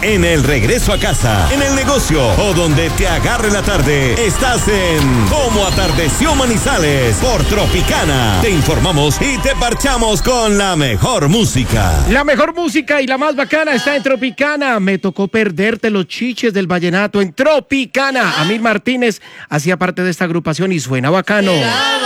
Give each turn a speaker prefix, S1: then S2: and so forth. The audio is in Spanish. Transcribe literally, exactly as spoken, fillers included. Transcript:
S1: En el regreso a casa, en el negocio o donde te agarre la tarde, estás en Cómo Atardeció Manizales por Tropicana. Te informamos y te parchamos con la mejor música.
S2: La mejor música y la más bacana está en Tropicana. Me tocó perderte los chiches del vallenato en Tropicana. Amir Martínez hacía parte de esta agrupación y suena bacano.